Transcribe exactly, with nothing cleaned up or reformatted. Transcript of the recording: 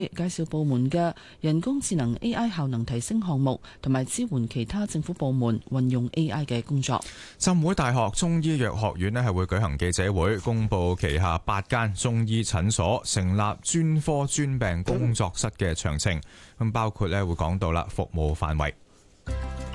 介紹部門嘅人工智能 A I 效能提升項目，同埋支援其他政府部門運用 A I 嘅工作。 浸會大學中醫藥學院咧係會舉行記者會，公佈旗下八間中醫診所成立專科專病工作室嘅詳情。咁包括咧會講到啦，服務範圍。